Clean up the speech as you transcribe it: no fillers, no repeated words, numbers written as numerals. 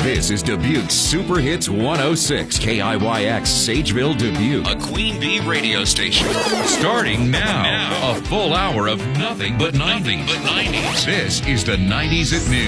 This is Dubuque's Super Hits 106, KIYX, Sageville, Dubuque. A Queen Bee radio station. Starting now. A full hour of nothing but 90s. This is the 90s at noon.